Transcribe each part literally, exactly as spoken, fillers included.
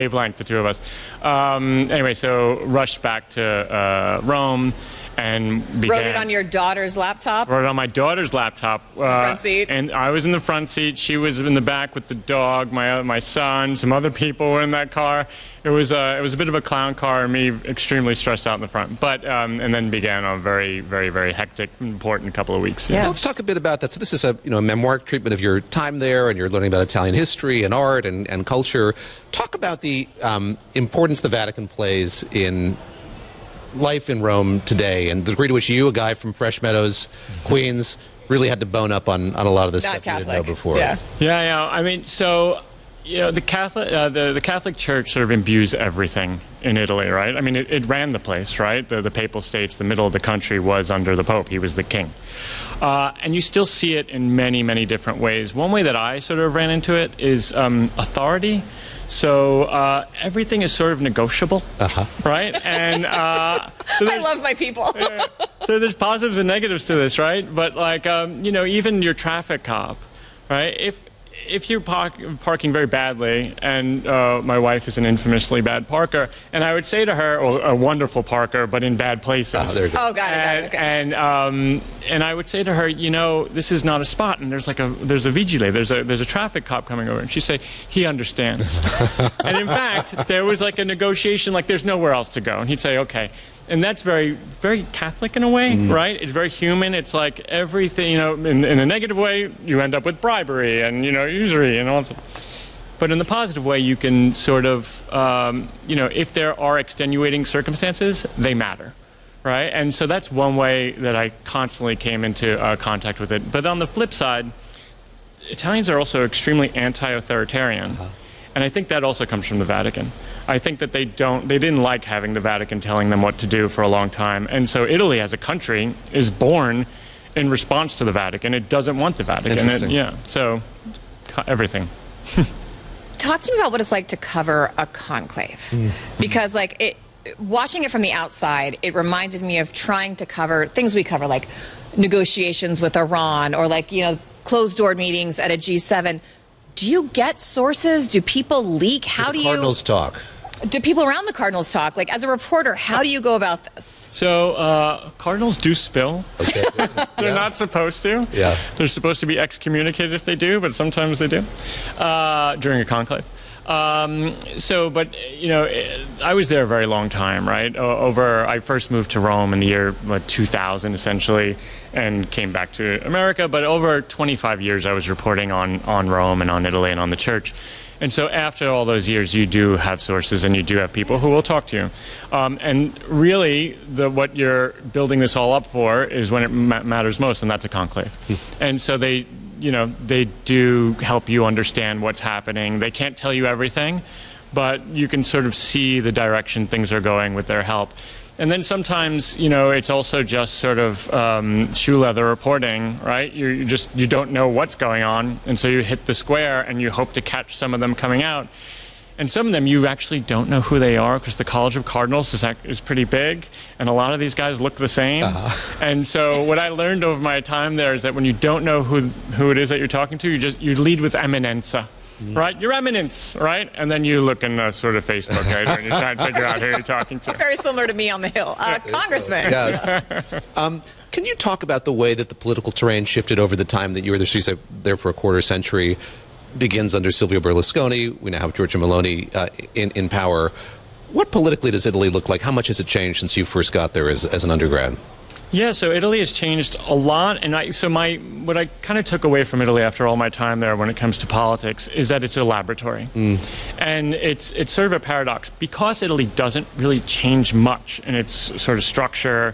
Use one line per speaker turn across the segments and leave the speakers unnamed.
wavelength, the two of us. Um, anyway, so rushed back to uh, Rome and began...
Wrote it on your daughter's laptop?
Wrote it on my daughter's laptop. Uh,
front seat?
And I was in the front seat. She was in the back with the dog, my uh, my son, some other people were in that car. It was, uh, it was a bit of a clown car, and me extremely stressed out in the front. But, um, and then began a very, very, very hectic, important couple of weeks.
Yeah. Well, let's talk a bit about that. So this is a, you know, a memoiric treatment of your time there, and you're learning about Italian history and art and, and culture. Talk about the um, importance the Vatican plays in life in Rome today, and the degree to which you, a guy from Fresh Meadows, Queens, really had to bone up on, on a lot of this
Not
stuff
Catholic.
you didn't know before.
Yeah,
yeah, yeah. I mean, so... You know, the Catholic, uh, the, the Catholic Church sort of imbues everything in Italy, right? I mean, it, it ran the place, right? The, the Papal States, the middle of the country was under the Pope. He was the king. Uh, and you still see it in many, many different ways. One way that I sort of ran into it is um, authority. So uh, everything is sort of negotiable, uh-huh. right? And uh, so
I love my people.
uh, so there's positives and negatives to this, right? But like, um, you know, even your traffic cop, right? If If you're park, parking very badly, and uh, my wife is an infamously bad parker, and I would say to her, or a wonderful parker, but in bad places.
Oh, there you go.
Oh, got it, got it. Okay.
And and, um, and I would say to her, you know, this is not a spot, and there's like a there's a vigile, there's a there's a traffic cop coming over, and she'd say, he understands. And in fact, there was like a negotiation, like there's nowhere else to go, and he'd say, okay. And that's very, very Catholic in a way, mm. right? It's very human. It's like everything, you know, in, in a negative way, you end up with bribery and, you know, usury and all that. But in the positive way, you can sort of, um, you know, if there are extenuating circumstances, they matter, right? And so that's one way that I constantly came into uh, contact with it. But on the flip side, Italians are also extremely anti-authoritarian. Uh-huh. And I think that also comes from the Vatican. I think that they don't, they didn't like having the Vatican telling them what to do for a long time. And so Italy as a country is born in response to the Vatican. It doesn't want the Vatican.
Interesting.
It, yeah, so everything.
Talk to me about what it's like to cover a conclave. Mm. Because like it, watching it from the outside, it reminded me of trying to cover things we cover, like negotiations with Iran or like, you know, closed-door meetings at a G seven. Do you get sources? Do people leak? How do,
do
you...
Cardinals talk?
Do people around the Cardinals talk? Like, as a reporter, how do you go about this?
So, uh, Cardinals do spill.
Okay.
They're yeah. not supposed to.
Yeah.
They're supposed to be excommunicated if they do, but sometimes they do uh, during a conclave. Um, so, but, you know, I was there a very long time, right? O over, I first moved to Rome in the year what, two thousand, essentially, and came back to America. But over twenty-five years, I was reporting on, on Rome and on Italy and on the church. And so after all those years, you do have sources and you do have people who will talk to you. Um, and really, the, what you're building this all up for is when it ma matters most, and that's a conclave. And so they... you know, they do help you understand what's happening. They can't tell you everything, but you can sort of see the direction things are going with their help. And then sometimes, you know, it's also just sort of um, shoe leather reporting, right? You, you just, you don't know what's going on, and so you hit the square and you hope to catch some of them coming out. And some of them you actually don't know who they are because the College of Cardinals is, is pretty big, and a lot of these guys look the same. Uh-huh. And so what I learned over my time there is that when you don't know who who it is that you're talking to, you just you lead with eminenza, mm. right? Your eminence, right? And then you look in a sort of Facebook, right? And you try to figure out who you're talking to.
Very similar to me on the Hill, uh, Congressman.
Yes. um, can you talk about the way that the political terrain shifted over the time that you were there? So you said there for a quarter century. Begins under Silvio Berlusconi. We now have Giorgia Meloni uh, in, in power. What politically does Italy look like? How much has it changed since you first got there as, as an undergrad?
Yeah, so Italy has changed a lot, and I, so my what I kind of took away from Italy after all my time there when it comes to politics is that it's a laboratory. Mm. And it's, it's sort of a paradox. Because Italy doesn't really change much in its sort of structure,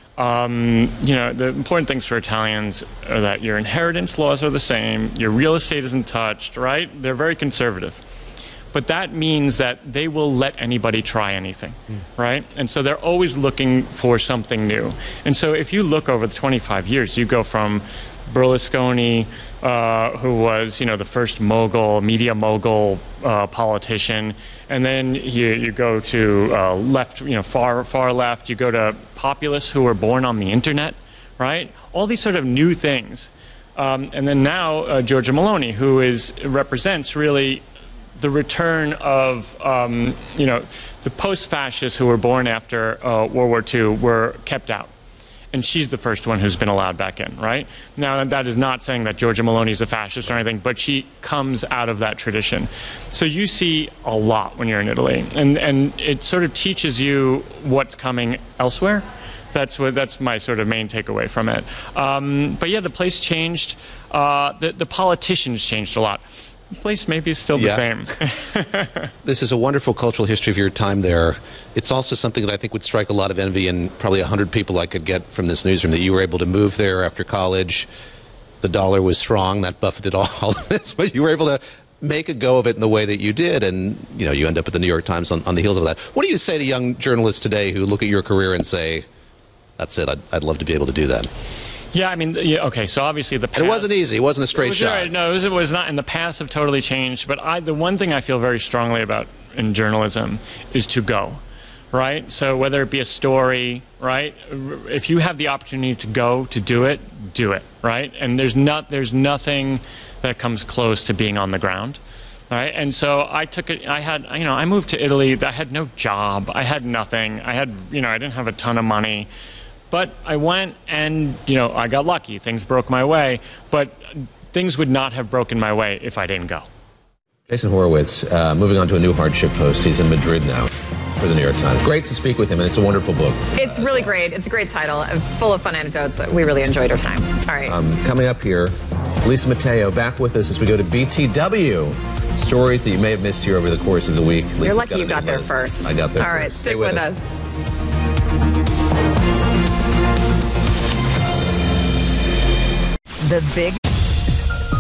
Um, you know, the important things for Italians are that your inheritance laws are the same, your real estate isn't touched, right? They're very conservative. But that means that they will let anybody try anything, mm. right? And so they're always looking for something new. And so if you look over the twenty-five years, you go from Berlusconi, uh, who was, you know, the first mogul, media mogul uh, politician, and then you, you go to uh, left, you know, far, far left. You go to populists who were born on the internet, right? All these sort of new things, um, and then now uh, Giorgia Meloni, who is represents really the return of, um, you know, the post-fascists who were born after uh, World War Two were kept out. And she's the first one who's been allowed back in, right? Now, that is not saying that Giorgia Meloni's a fascist or anything, but she comes out of that tradition. So you see a lot when you're in Italy, and, and it sort of teaches you what's coming elsewhere. That's what. That's my sort of main takeaway from it. Um, but yeah, the place changed. Uh, the, the politicians changed a lot. The place maybe is still the
yeah.
same.
This is a wonderful cultural history of your time there. It's also something that I think would strike a lot of envy in probably a hundred people I could get from this newsroom, that you were able to move there after college. The dollar was strong. That buffeted all this, but you were able to make a go of it in the way that you did, and you know, you end up at the New York Times on, on the heels of that. What do you say to young journalists today who look at your career and say, that's it, I'd, I'd love to be able to do that?
Yeah, I mean, yeah, okay, so obviously the past...
And it wasn't easy. It wasn't a straight
was,
shot.
Right, no, it was, it was not. And the past have totally changed. But I, the one thing I feel very strongly about in journalism is to go, right? So whether it be a story, right? If you have the opportunity to go, to do it, do it, right? And there's not, there's nothing that comes close to being on the ground. Right, and so I took it. I had, you know, I moved to Italy. I had no job. I had nothing. I had, you know, I didn't have a ton of money. But I went and, you know, I got lucky. Things broke my way. But things would not have broken my way if I didn't go.
Jason Horowitz, uh, moving on to a new hardship post. He's in Madrid now for the New York Times. Great to speak with him, and it's a wonderful book.
It's really great. It's a great title, full of fun anecdotes. We really enjoyed our time. All right.
Um, coming up here, Lisa Mateo back with us as we go to B T W. Stories that you may have missed here over the course of the week.
You're
Lisa's
lucky
got
you got there
list.
first.
I got there
All
first.
right,
Stay
stick
with,
with
us.
us. The big